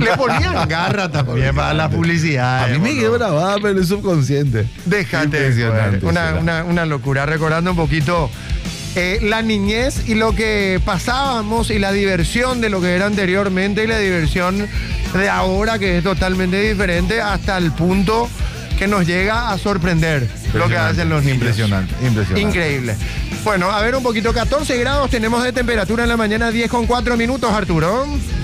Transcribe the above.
Le ponían garra también para la publicidad. A mí me quedó grabada, pero el subconsciente. Déjate de joder. Una locura. Recordando un poquito la niñez y lo que pasábamos y la diversión de lo que era anteriormente y la diversión de ahora, que es totalmente diferente, hasta el punto que nos llega a sorprender lo que hacen los niños. Impresionante. Increíble. Bueno, a ver un poquito, 14 grados tenemos de temperatura en la mañana, 10 con 4 minutos, Arturo.